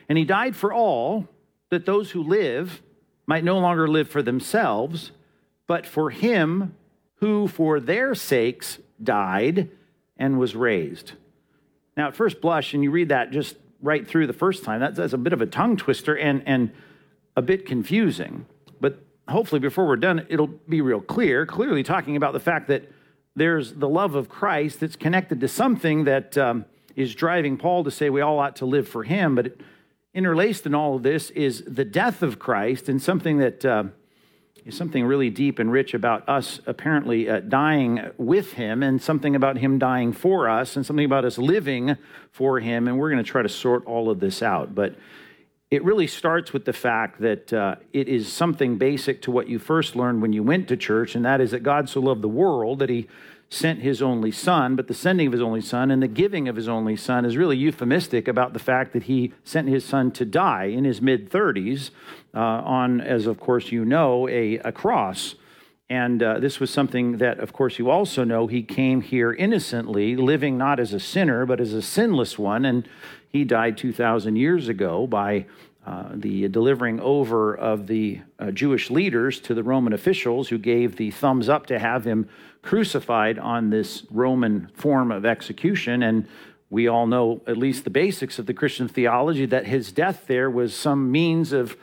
And he died for all, that those who live might no longer live for themselves, but for him who for their sakes died and was raised. Now, at first blush, and you read that just right through the first time, that's a bit of a tongue twister and a bit confusing. But hopefully before we're done, it'll be real clear, clearly talking about the fact that there's the love of Christ that's connected to something that is driving Paul to say we all ought to live for him. But interlaced in all of this is the death of Christ, and something that is something really deep and rich about us apparently dying with him, and something about him dying for us, and something about us living for him. And we're going to try to sort all of this out. But it really starts with the fact that it is something basic to what you first learned when you went to church, and that is that God so loved the world that he sent his only son. But the sending of his only son and the giving of his only son is really euphemistic about the fact that he sent his son to die in his mid-30s on, as of course you know, a cross. And this was something that, of course, you also know he came here innocently, living not as a sinner, but as a sinless one. And he died 2,000 years ago by the delivering over of the Jewish leaders to the Roman officials, who gave the thumbs up to have him crucified on this Roman form of execution. And we all know at least the basics of the Christian theology, that his death there was some means of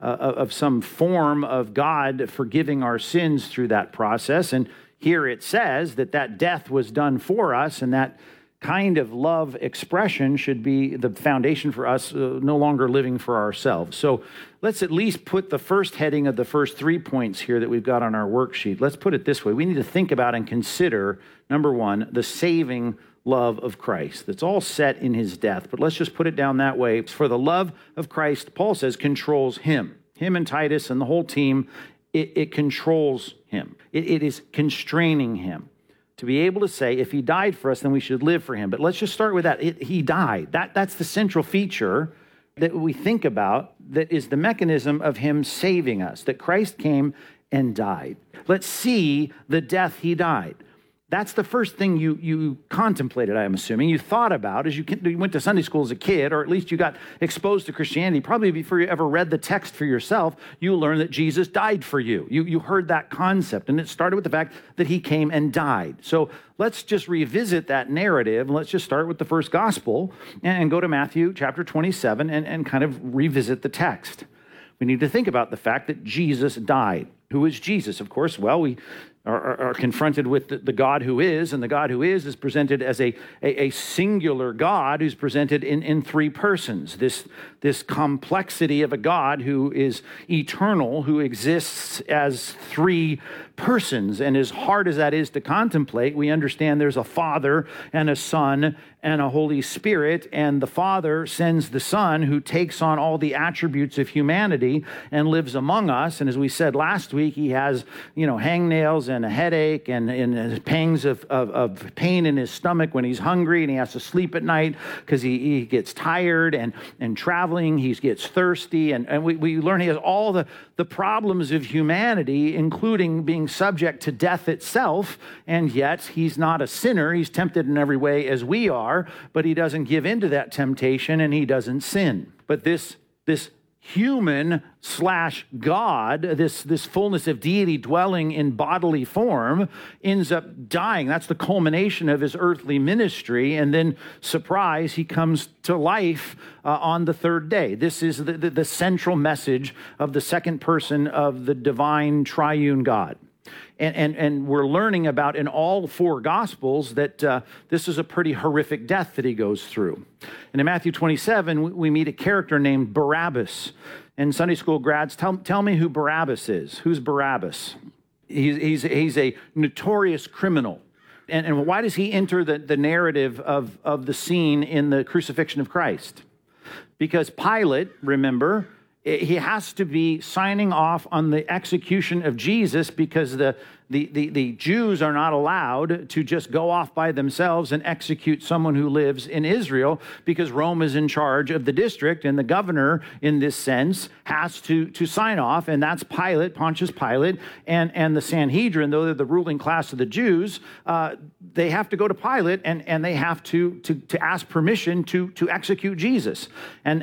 some form of God forgiving our sins through that process. And here it says that that death was done for us, and that kind of love expression should be the foundation for us no longer living for ourselves. So let's at least put the first heading of the first 3 points here that we've got on our worksheet. Let's put it this way. We need to think about and consider, number one, the saving love of Christ. That's all set in his death, but let's just put it down that way. For the love of Christ, Paul says, controls him and Titus and the whole team. It controls him. It is constraining him to be able to say, if he died for us, then we should live for him. But let's just start with that. He died. That's the central feature that we think about, that is the mechanism of him saving us, that Christ came and died. Let's see the death he died. That's the first thing you contemplated, I'm assuming. You thought about as you went to Sunday school as a kid, or at least you got exposed to Christianity. Probably before you ever read the text for yourself, you learned that Jesus died for you. You heard that concept, and it started with the fact that he came and died. So let's just revisit that narrative. Let's just start with the first gospel and go to Matthew chapter 27 and kind of revisit the text. We need to think about the fact that Jesus died. Who is Jesus? Of course, well, we are confronted with the God who is, and the God who is presented as a singular God who's presented in three persons. This complexity of a God who is eternal, who exists as three persons. And as hard as that is to contemplate, we understand there's a Father and a Son and a Holy Spirit, and the Father sends the Son, who takes on all the attributes of humanity and lives among us. And as we said last week, he has, hangnails and a headache and pangs of pain in his stomach when he's hungry, and he has to sleep at night because he gets tired, and traveling, he gets thirsty. And we learn he has all the problems of humanity, including being subject to death itself, and yet he's not a sinner. He's tempted in every way as we are, but he doesn't give in to that temptation, and he doesn't sin. But this human / God, this fullness of deity dwelling in bodily form, ends up dying. That's the culmination of his earthly ministry. And then, surprise, he comes to life on the third day. This is the central message of the second person of the divine triune God. And we're learning about in all four Gospels that this is a pretty horrific death that he goes through. And in Matthew 27, we meet a character named Barabbas. And Sunday school grads, tell me who Barabbas is. Who's Barabbas? He's a notorious criminal. And why does he enter the narrative of the scene in the crucifixion of Christ? Because Pilate, remember, he has to be signing off on the execution of Jesus, because the Jews are not allowed to just go off by themselves and execute someone who lives in Israel, because Rome is in charge of the district, and the governor, in this sense, has to sign off, and that's Pilate, Pontius Pilate, and the Sanhedrin, though they're the ruling class of the Jews. They have to go to Pilate, and they have to ask permission to execute Jesus. And